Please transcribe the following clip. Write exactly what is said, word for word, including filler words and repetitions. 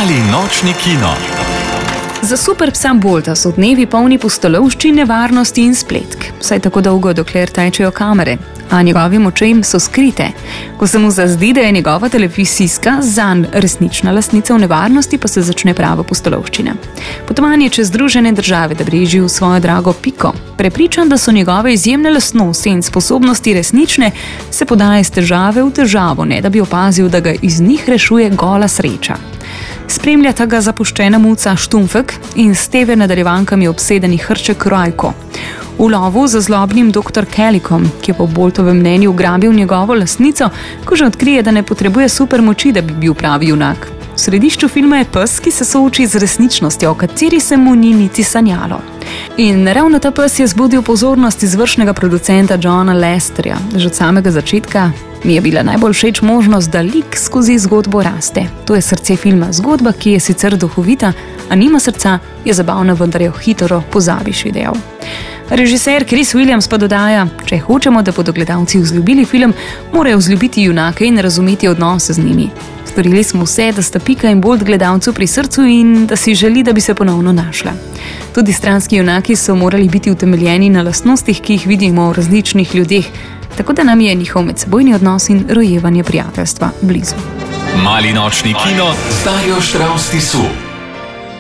Mali nočni kino. Za super psa Bolta so dnevi polni pustolovščin, nevarnosti in spletk. Vsaj tako dolgo, dokler tečejo kamere, a njegovim očem so skrite. Ko se mu zazdi, da je njegova televizijska zanj resnična lastnica v nevarnosti, pa se začne prava pustolovščina. Potovanje čez Združene države, da bi živel svojo drago Piko. Prepričan, da so njegove izjemne lastnosti in sposobnosti resnične, se podaja iz težave v težavo, ne da bi opazil, da ga iz njih rešuje gola sreča. Spremljata ga zapuščena muca Štumfek in s te ve nadaljevankami obsedeni hrček Rajko. V lovu za zlobnim doktor Kellykom, ki je po Boltovem mnenju ugrabil njegovo lastnico, ko že odkrije, da ne potrebuje supermoči, da bi bil pravi junak. V središču filma je pes, ki se sooči z resničnostjo, o kateri se mu ni niti sanjalo. In ravno ta pes je zbudil pozornost izvršnega producenta Johna Lesterja. Že od samega začetka mi je bila najbolj všeč možnost, da lik skozi zgodbo raste. To je srce filma. Zgodba, ki je sicer duhovita, a nima srca, je zabavna, vendar jo hitro pozabiš, je dejal. Režiser Chris Williams pa dodaja, če hočemo, da bodo gledalci vzljubili film, morajo vzljubiti junake in razumeti odnose z njimi. Storili smo vse, da sta Pika in Bolt gledalcu pri srcu in da si želi, da bi se ponovno našla. Tudi stranski junaki so morali biti utemeljeni na lastnostih, ki jih vidimo v različnih ljudeh, tako da nam je njihov medsebojni odnos in rojevanje prijateljstva blizu. Mali nočni kino z Darjo Štravs Tisu.